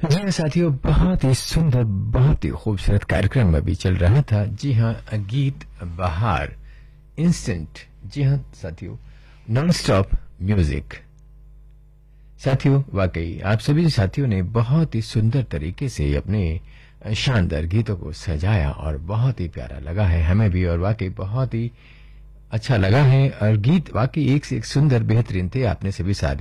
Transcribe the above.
जी हाँ साथियों, बहुत ही सुंदर, बहुत ही खूबसूरत कार्यक्रम अभी चल रहा था। जी हाँ, गीत बहार इंस्टेंट। जी हाँ साथियों, नॉन स्टॉप म्यूजिक। साथियों, वाकई आप सभी साथियों ने बहुत ही सुंदर तरीके से अपने शानदार गीतों को सजाया और बहुत ही प्यारा लगा है हमें भी, और वाकई बहुत ही अच्छा लगा है। और गीत वाकई एक से एक सुंदर बेहतरीन थे। आपने सभी साथ